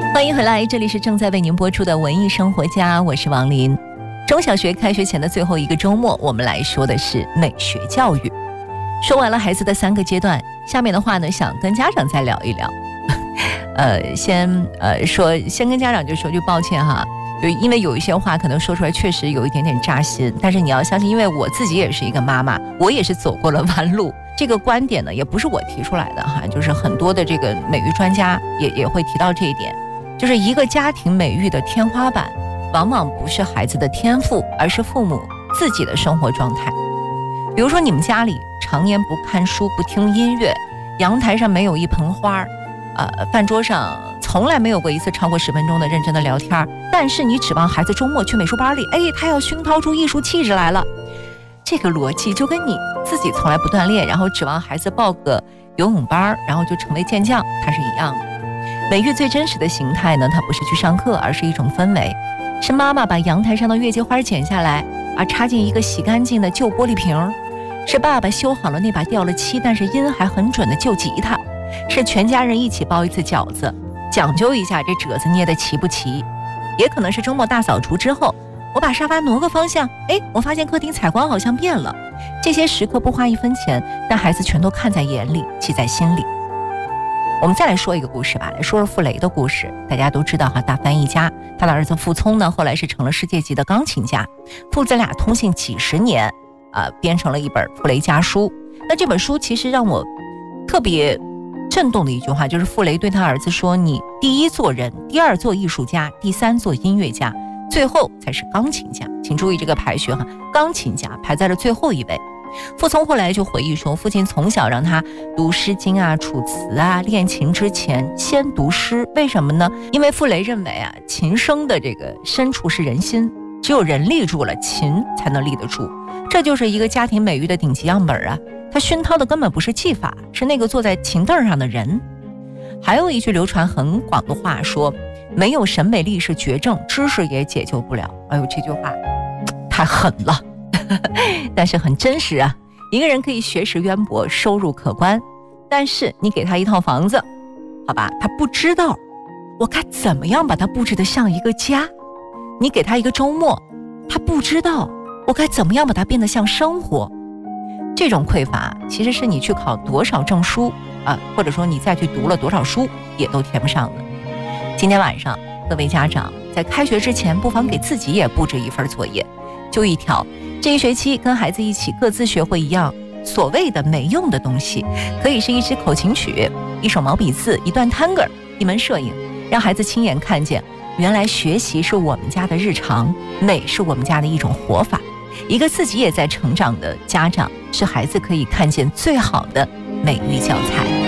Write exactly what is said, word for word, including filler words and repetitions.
欢迎回来，这里是正在为您播出的文艺生活家，我是王林。中小学开学前的最后一个周末，我们来说的是美学教育。说完了孩子的三个阶段，下面的话呢，想跟家长再聊一聊。呃，先呃说，先跟家长就说句抱歉哈，就因为有一些话可能说出来确实有一点点扎心，但是你要相信，因为我自己也是一个妈妈，我也是走过了弯路。这个观点呢，也不是我提出来的哈，就是很多的这个美育专家也也会提到这一点，就是一个家庭美育的天花板，往往不是孩子的天赋，而是父母自己的生活状态。比如说你们家里常年不看书不听音乐，阳台上没有一盆花，呃，饭桌上从来没有过一次超过十分钟的认真的聊天，但是你指望孩子周末去美术班里，哎，他要熏陶出艺术气质来了，这个逻辑就跟你自己从来不锻炼，然后指望孩子报个游泳班，然后就成为健将，它是一样的。美育最真实的形态呢，它不是去上课，而是一种氛围，是妈妈把阳台上的月季花剪下来，而插进一个洗干净的旧玻璃瓶，是爸爸修好了那把掉了漆但是音还很准的旧吉他，是全家人一起包一次饺子，讲究一下这褶子捏得齐不齐。也可能是周末大扫除之后，我把沙发挪个方向，哎，我发现客厅采光好像变了。这些时刻不花一分钱，但孩子全都看在眼里，记在心里。我们再来说一个故事吧，来说说傅雷的故事。大家都知道哈，大翻译家，他的儿子傅聪呢，后来是成了世界级的钢琴家，父子俩通信几十年，呃，编成了一本《傅雷家书》。那这本书其实让我特别震动的一句话，就是傅雷对他儿子说：“你第一做人，第二做艺术家，第三做音乐家，最后才是钢琴家。”请注意这个排序哈，钢琴家排在了最后一位。傅聪后来就回忆说，父亲从小让他读诗经啊、楚辞啊，练琴之前先读诗。为什么呢？因为傅雷认为啊，琴声的这个深处是人心，只有人立住了，琴才能立得住。这就是一个家庭美育的顶级样本啊。他熏陶的根本不是技法，是那个坐在琴凳上的人。还有一句流传很广的话说，没有审美力是绝症，知识也解救不了。哎呦，这句话太狠了，但是很真实啊。一个人可以学识渊博，收入可观，但是你给他一套房子，好吧，他不知道我该怎么样把它布置得像一个家。你给他一个周末，他不知道我该怎么样把它变得像生活。这种匮乏其实是你去考多少证书啊，或者说你再去读了多少书也都填不上的。今天晚上各位家长在开学之前，不妨给自己也布置一份作业，就一条，这一学期跟孩子一起各自学会一样所谓的没用的东西，可以是一支口琴曲，一首毛笔字，一段探戈，一门摄影，让孩子亲眼看见原来学习是我们家的日常，美是我们家的一种活法。一个自己也在成长的家长，是孩子可以看见最好的美育教材。